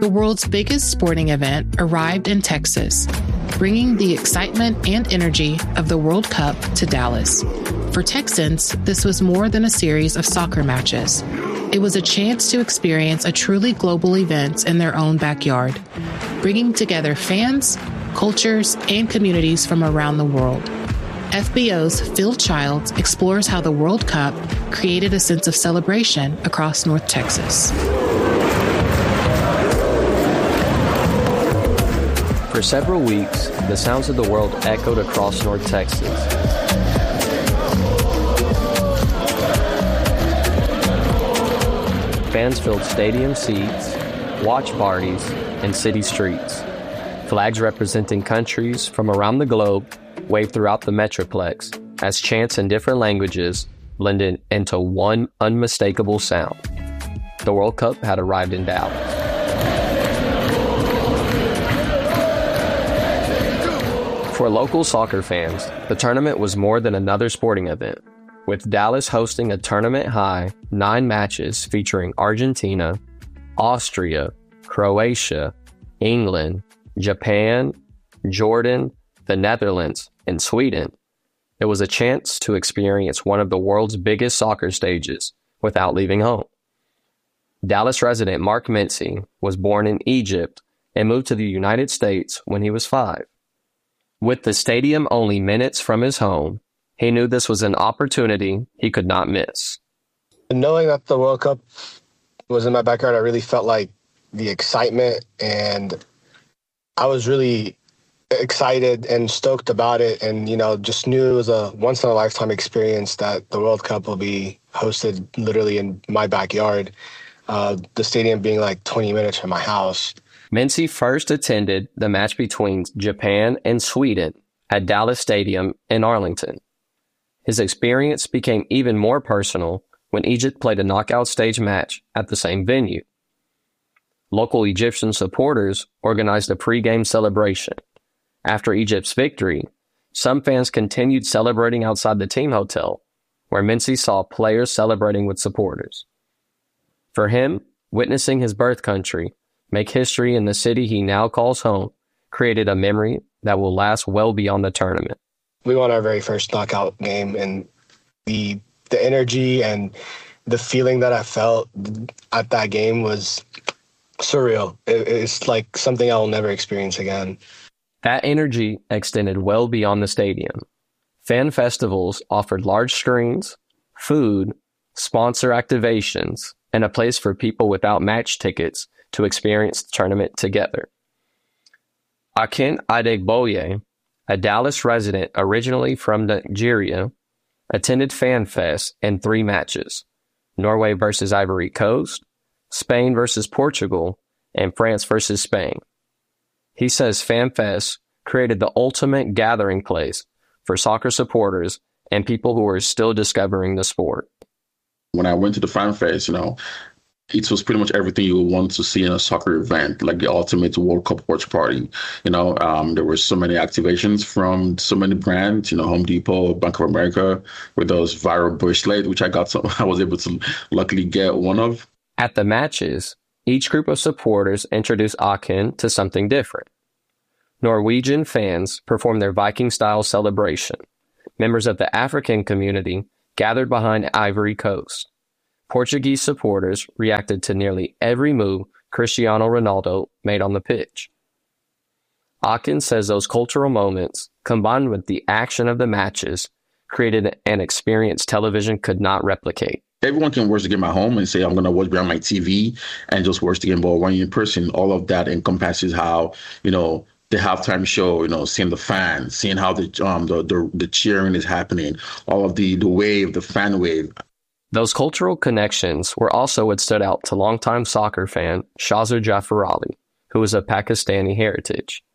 The world's biggest sporting event arrived in Texas, bringing the excitement and energy of the World Cup to Dallas. For Texans, this was more than a series of soccer matches. It was a chance to experience a truly global event in their own backyard, bringing together fans, cultures, and communities from around the world. FBO's Phil Childs explores how the World Cup created a sense of celebration across North Texas. For several weeks, the sounds of the world echoed across North Texas. Fans filled stadium seats, watch parties, and city streets. Flags representing countries from around the globe waved throughout the Metroplex as chants in different languages blended into one unmistakable sound. The World Cup had arrived in Dallas. For local soccer fans, the tournament was more than another sporting event, with Dallas hosting a tournament-high 9 matches featuring Argentina, Austria, Croatia, England, Japan, Jordan, the Netherlands, and Sweden. It was a chance to experience one of the world's biggest soccer stages without leaving home. Dallas resident Mark Mincy was born in Egypt and moved to the United States when he was 5. With the stadium only minutes from his home, he knew this was an opportunity he could not miss. Knowing that the World Cup was in my backyard, I really felt like the excitement, and I was really excited and stoked about it, and just knew it was a once-in-a-lifetime experience that the World Cup will be hosted literally in my backyard, the stadium being like 20 minutes from my house. Mincy first attended the match between Japan and Sweden at Dallas Stadium in Arlington. His experience became even more personal when Egypt played a knockout stage match at the same venue. Local Egyptian supporters organized a pre-game celebration. After Egypt's victory, some fans continued celebrating outside the team hotel, where Mincy saw players celebrating with supporters. For him, witnessing his birth country make history in the city he now calls home created a memory that will last well beyond the tournament. We won our very first knockout game, and the energy and the feeling that I felt at that game was surreal. It's like something I will never experience again. That energy extended well beyond the stadium. Fan festivals offered large screens, food, sponsor activations, and a place for people without match tickets to experience the tournament together. Akin Adegboye, a Dallas resident originally from Nigeria, attended FanFest in 3 matches: Norway versus Ivory Coast, Spain versus Portugal, and France versus Spain. He says FanFest created the ultimate gathering place for soccer supporters and people who are still discovering the sport. When I went to the FanFest, it was pretty much everything you would want to see in a soccer event, like the ultimate World Cup watch party. There were so many activations from so many brands, Home Depot, Bank of America, with those viral bracelets, which I was able to luckily get one of. At the matches, each group of supporters introduced Akin to something different. Norwegian fans performed their Viking-style celebration. Members of the African community gathered behind Ivory Coast. Portuguese supporters reacted to nearly every move Cristiano Ronaldo made on the pitch. Akin says those cultural moments, combined with the action of the matches, created an experience television could not replicate. Everyone can watch the game at home and say, I'm going to watch behind my TV and just watch the game. But when you're in person, all of that encompasses how, the halftime show, seeing the fans, seeing how the cheering is happening, all of the wave, the fan wave. Those cultural connections were also what stood out to longtime soccer fan Shazza Jafarali, who was of Pakistani heritage.